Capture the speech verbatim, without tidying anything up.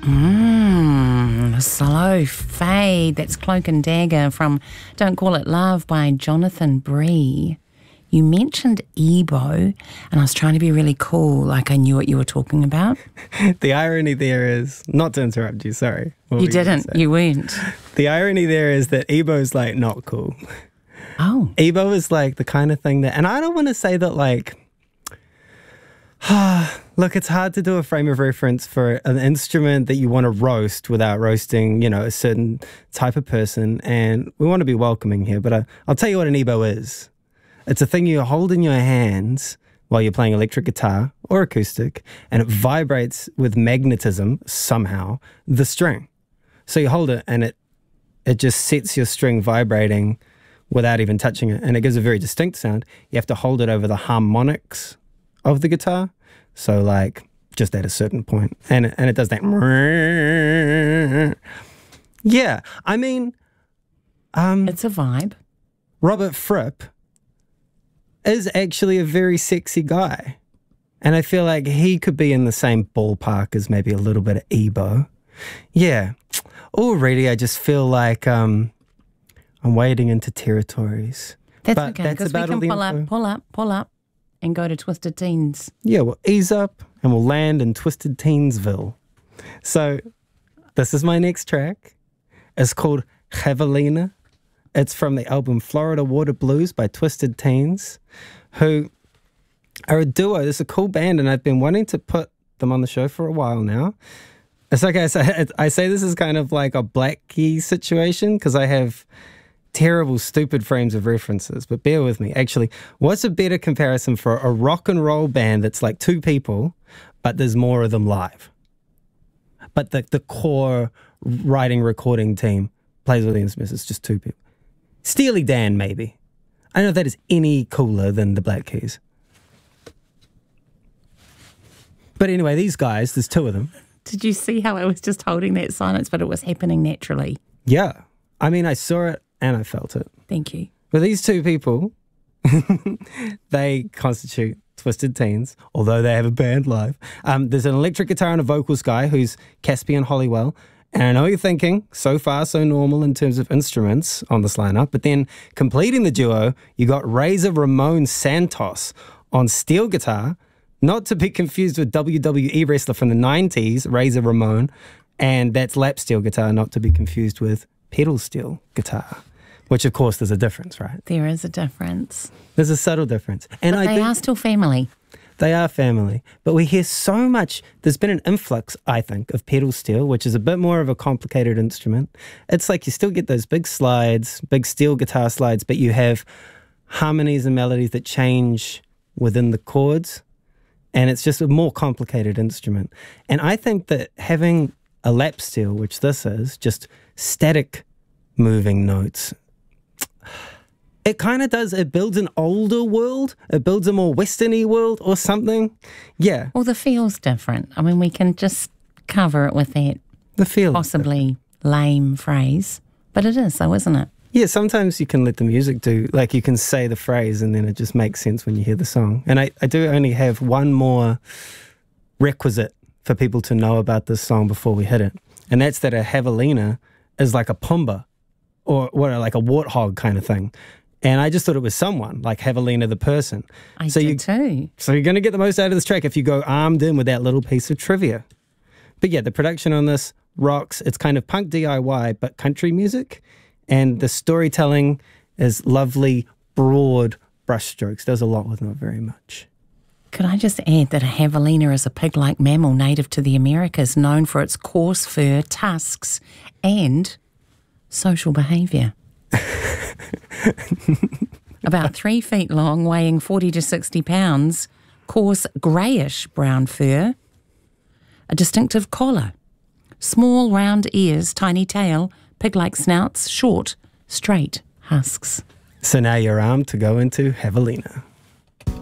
Mmm, slow fade. That's Cloak and Dagger from Don't Call It Love by Jonathan Bree. You mentioned Ebo, and I was trying to be really cool, like I knew what you were talking about. The irony there is, not to interrupt you, sorry. You didn't, you weren't. The irony there is that Ebo's like not cool. Oh. Ebo is like the kind of thing that, and I don't want to say that like, look, it's hard to do a frame of reference for an instrument that you want to roast without roasting, you know, a certain type of person. And we want to be welcoming here, but I, I'll tell you what an Ebo is. It's a thing you hold in your hands while you're playing electric guitar or acoustic, and it vibrates with magnetism, somehow, the string. So you hold it and it it just sets your string vibrating without even touching it, and it gives a very distinct sound. You have to hold it over the harmonics of the guitar, so like just at a certain point, and it, and it does that. Yeah, I mean, um, it's a vibe. Robert Fripp is actually a very sexy guy, and I feel like he could be in the same ballpark as maybe a little bit of Ebo. Yeah, already I just feel like um, I'm wading into territories. That's but okay, that's because we about all can the pull info. up, pull up, pull up, and go to Twisted Teens. Yeah, we'll ease up and we'll land in Twisted Teensville. So this is my next track. It's called Javelina. It's from the album Florida Water Blues by Twisted Teens, who are a duo. This is a cool band, and I've been wanting to put them on the show for a while now. It's like I say, I say this is kind of like a Black Keys situation because I have terrible, stupid frames of references, but bear with me. Actually, what's a better comparison for a rock and roll band that's like two people, but there's more of them live? But the, the core writing, recording team plays all the instruments. It's just two people. Steely Dan, maybe. I don't know if that is any cooler than the Black Keys. But anyway, these guys, there's two of them. Did you see how I was just holding that silence, but it was happening naturally? Yeah. I mean, I saw it and I felt it. Thank you. But these two people, they constitute Twisted Teens, although they have a band live. Um, there's an electric guitar and a vocals guy who's Caspian Hollywell. And I know you're thinking, so far so normal in terms of instruments on this lineup, but then completing the duo, you got Razor Ramon Santos on steel guitar, not to be confused with W W E wrestler from the nineties, Razor Ramon, and that's lap steel guitar, not to be confused with pedal steel guitar, which of course there's a difference, right? There is a difference. There's a subtle difference. And but I they think are still family. They are family, but we hear so much. There's been an influx, I think, of pedal steel, which is a bit more of a complicated instrument. It's like you still get those big slides, big steel guitar slides, but you have harmonies and melodies that change within the chords, and it's just a more complicated instrument. And I think that having a lap steel, which this is, just static moving notes, it kind of does, it builds an older world, it builds a more Western-y world or something. Yeah. Well, the feel's different. I mean, we can just cover it with that the feel possibly lame phrase, but it is though, isn't it? Yeah, sometimes you can let the music do, like you can say the phrase and then it just makes sense when you hear the song. And I, I do only have one more requisite for people to know about this song before we hit it, and that's that a javelina is like a pumba or what, like a warthog kind of thing. And I just thought it was someone, like Javelina the person. I so did you, too. So you're going to get the most out of this track if you go armed in with that little piece of trivia. But yeah, the production on this rocks. It's kind of punk D I Y, but country music. And the storytelling is lovely, broad brushstrokes. Does a lot with not very much. Could I just add that a javelina is a pig-like mammal native to the Americas, known for its coarse fur, tusks, and social behaviour. About three feet long, weighing forty to sixty pounds, coarse greyish brown fur, a distinctive collar, small round ears, tiny tail, pig-like snouts, short, straight husks. So now you're armed to go into Javelina.